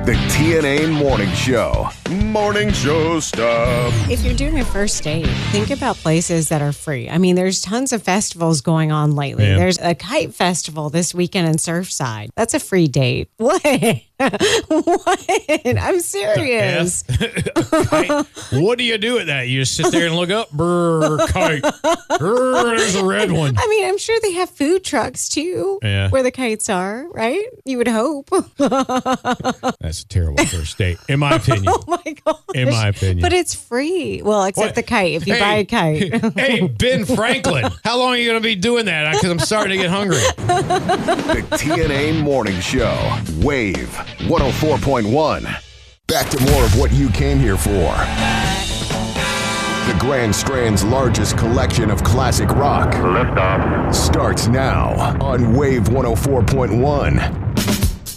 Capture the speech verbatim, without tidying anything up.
The T N A Morning Show. Morning show stuff. If you're doing a first date, think about places that are free. I mean, there's tons of festivals going on lately. Man. There's a kite festival this weekend in Surfside. That's a free date. What? What? I'm serious. Kite. What do you do with that? You just sit there and look up. Brr, kite. Brr, there's a red one. I mean, I'm sure they have food trucks too, Yeah. where the kites are, right? You would hope. That's a terrible first date, in my opinion. Oh my gosh. In my opinion. But it's free. Well, except What? the kite, if you Hey, buy a kite. Hey, Ben Franklin, how long are you going to be doing that? Because I'm starting to get hungry. The T N A Morning Show. Wave one oh four point one. Back to more of what you came here for. The Grand Strand's largest collection of classic rock Liftoff. starts now on Wave one oh four point one.